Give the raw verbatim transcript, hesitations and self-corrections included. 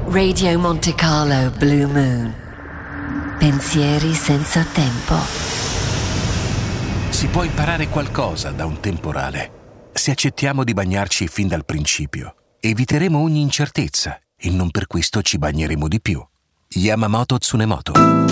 Radio Monte Carlo Blue Moon. Pensieri senza tempo. Si può imparare qualcosa da un temporale se accettiamo di bagnarci fin dal principio. Eviteremo ogni incertezza e non per questo ci bagneremo di più. Yamamoto Tsunemoto.